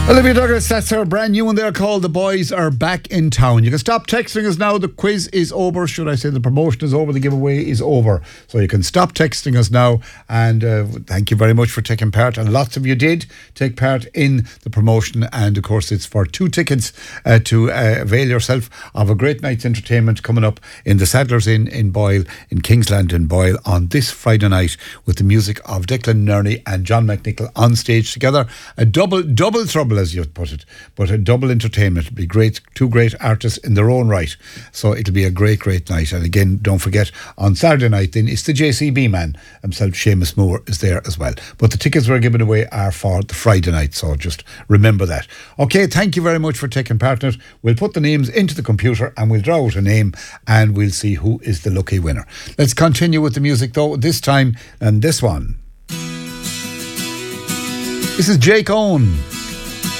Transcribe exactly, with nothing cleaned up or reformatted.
Olivia Douglas, that's our brand new one there called The Boys Are Back in Town. You can stop texting us now. The quiz is over. Should I say the promotion is over? The giveaway is over. So you can stop texting us now. And uh, thank you very much for taking part. And lots of you did take part in the promotion. And of course, it's for two tickets uh, to uh, avail yourself of a great night's entertainment coming up in the Sadler's Inn in Boyle, in Kingsland in Boyle, on this Friday night with the music of Declan Nerney and John McNichol on stage together. A double, double trouble, as you put it, but a double entertainment. It'll be great, two great artists in their own right, so it'll be a great great night. And again, don't forget, on Saturday night then it's the J C B man himself, Seamus Moore, is there as well, but the tickets we're giving away are for the Friday night, so just remember that. Okay, thank you very much for taking part in it. We'll put the names into the computer and we'll draw out a name and we'll see who is the lucky winner. Let's continue with the music though, this time, and this one, this is Jake Owen.